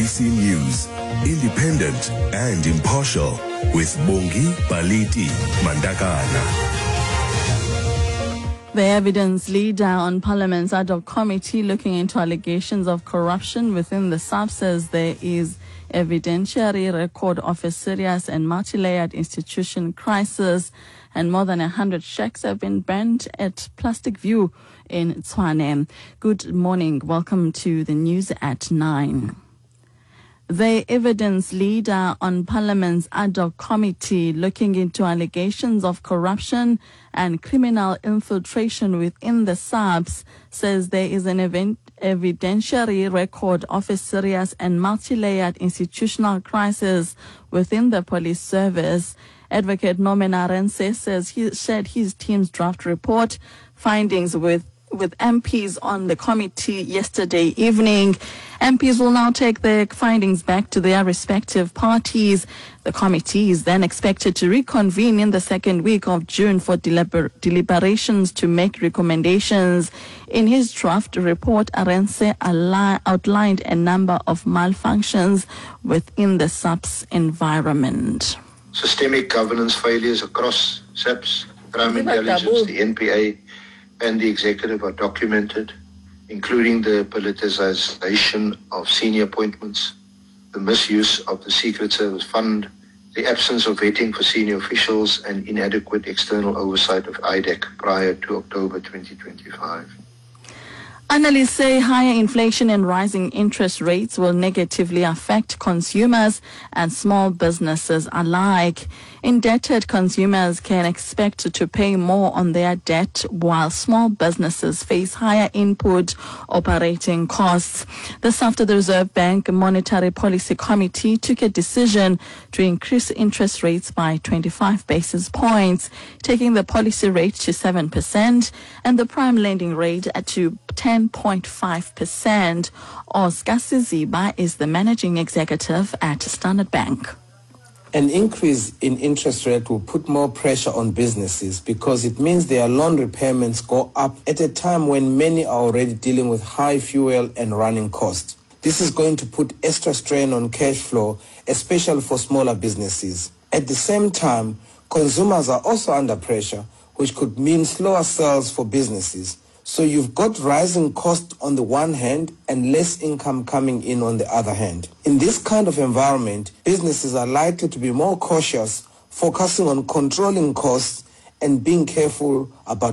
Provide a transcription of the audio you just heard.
SABC News, independent and impartial, with Bongi Baliti Mandakana. The evidence leader on Parliament's ad hoc committee looking into allegations of corruption within the SAP says there is evidentiary record of a serious and multi-layered institution crisis, and more than 100 shacks have been banned at Plastic View in Tshwane. Good morning. Welcome to the news at 9. The evidence leader on Parliament's ad hoc committee looking into allegations of corruption and criminal infiltration within the SAPS says there is an evidentiary record of a serious and multi-layered institutional crisis within the police service. Advocate Norman Arendse says he shared his team's draft report findings with MPs on the committee yesterday evening. MPs will now take their findings back to their respective parties. The committee is then expected to reconvene in the second week of June for deliberations to make recommendations. In his draft report, Arendse outlined a number of malfunctions within the SAPS environment. Systemic governance failures across SAPS, crime intelligence, the NPA, and the executive are documented, including the politicization of senior appointments, the misuse of the Secret Service fund, the absence of vetting for senior officials, and inadequate external oversight of IDEC prior to October 2025. Analysts say higher inflation and rising interest rates will negatively affect consumers and small businesses alike. Indebted consumers can expect to pay more on their debt, while small businesses face higher input operating costs. This after the Reserve Bank Monetary Policy Committee took a decision to increase interest rates by 25 basis points, taking the policy rate to 7% and the prime lending rate to 10.5%. Oscar Siziba is the managing executive at Standard Bank. An increase in interest rate will put more pressure on businesses because it means their loan repayments go up at a time when many are already dealing with high fuel and running costs. This is going to put extra strain on cash flow, especially for smaller businesses. At the same time, consumers are also under pressure, which could mean slower sales for businesses. So you've got rising costs on the one hand and less income coming in on the other hand. In this kind of environment, businesses are likely to be more cautious, focusing on controlling costs and being careful about